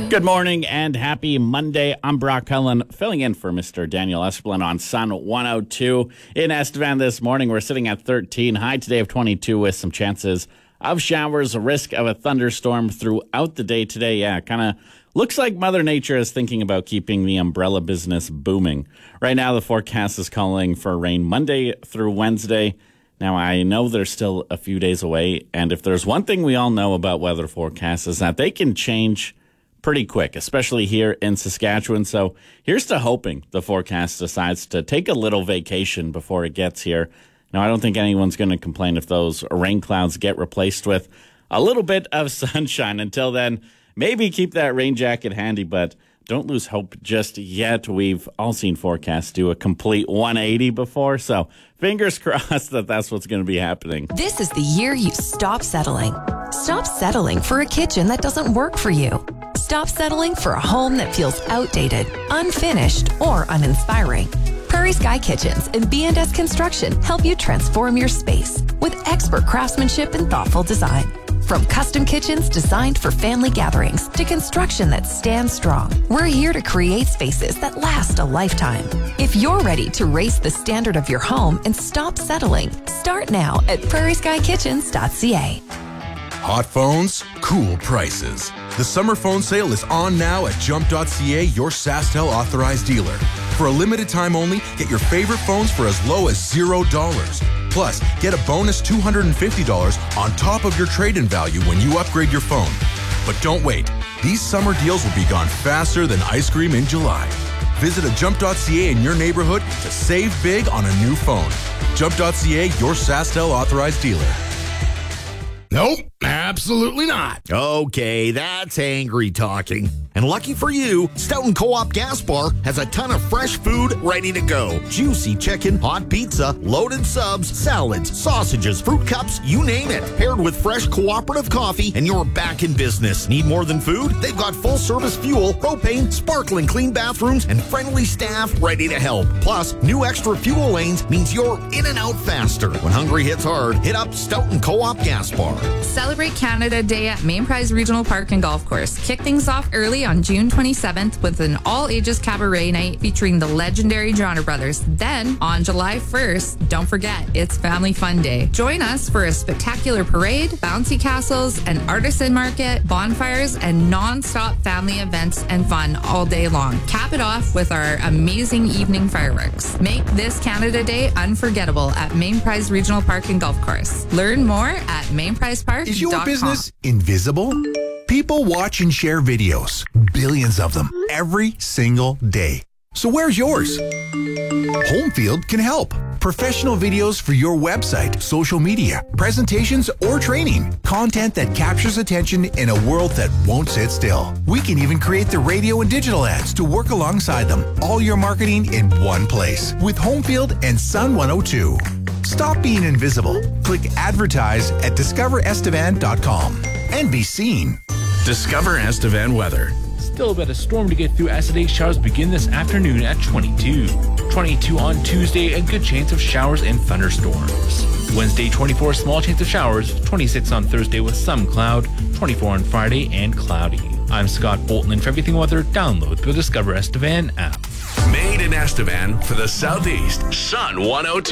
Good morning and happy Monday. I'm Brock Cullen, filling in for Mr. Daniel Esplin on Sun 102. In Estevan this morning, we're sitting at 13. High today of 22 with some chances of showers, a risk of a thunderstorm throughout the day today. Yeah, kind of looks like Mother Nature is thinking about keeping the umbrella business booming. Right now, the forecast is calling for rain Monday through Wednesday. Now, I know they're still a few days away, and if there's one thing we all know about weather forecasts is that they can change pretty quick, especially here in Saskatchewan. So here's to hoping the forecast decides to take a little vacation before it gets here. Now, I don't think anyone's going to complain if those rain clouds get replaced with a little bit of sunshine. Until then, maybe keep that rain jacket handy, but don't lose hope just yet. We've all seen forecasts do a complete 180 before, so fingers crossed that that's what's going to be happening. This is the year you stop settling. Stop settling for a kitchen that doesn't work for you. Stop settling for a home that feels outdated, unfinished, or uninspiring. Prairie Sky Kitchens and B&S Construction help you transform your space with expert craftsmanship and thoughtful design. From custom kitchens designed for family gatherings to construction that stands strong, we're here to create spaces that last a lifetime. If you're ready to raise the standard of your home and stop settling, start now at prairieskykitchens.ca. Hot phones, cool prices. The summer phone sale is on now at jump.ca, your SaskTel authorized dealer. For a limited time only, get your favorite phones for as low as $0. Plus, get a bonus $250 on top of your trade-in value when you upgrade your phone. But don't wait. These summer deals will be gone faster than ice cream in July. Visit a jump.ca in your neighborhood to save big on a new phone. Jump.ca, your SaskTel authorized dealer. Nope, absolutely not. Okay, that's angry talking. And lucky for you, Stoughton Co-op Gas Bar has a ton of fresh food ready to go. Juicy chicken, hot pizza, loaded subs, salads, sausages, fruit cups, you name it. Paired with fresh cooperative coffee and you're back in business. Need more than food? They've got full-service fuel, propane, sparkling clean bathrooms, and friendly staff ready to help. Plus, new extra fuel lanes means you're in and out faster. When hungry hits hard, hit up Stoughton Co-op Gas Bar. Celebrate Canada Day at Main Prize Regional Park and Golf Course. Kick things off early on June 27th with an all-ages cabaret night featuring the legendary Johnner Brothers. Then, on July 1st, don't forget, it's Family Fun Day. Join us for a spectacular parade, bouncy castles, an artisan market, bonfires, and non-stop family events and fun all day long. Cap it off with our amazing evening fireworks. Make this Canada Day unforgettable at Main Prize Regional Park and Golf Course. Learn more at mainprizepark.com. Is your business invisible? People watch and share videos, billions of them, every single day. So where's yours? Homefield can help. Professional videos for your website, social media, presentations, or training. Content that captures attention in a world that won't sit still. We can even create the radio and digital ads to work alongside them. All your marketing in one place with Homefield and Sun 102. Stop being invisible. Click advertise at discoverestevan.com and be seen. Discover Estevan weather. Still a bit of storm to get through as today's showers begin this afternoon at 22. 22 on Tuesday, a good chance of showers and thunderstorms. Wednesday, 24, small chance of showers. 26 on Thursday with some cloud. 24 on Friday and cloudy. I'm Scott Bolton, and for everything weather, download the Discover Estevan app. Made in Estevan for the Southeast, Sun 102.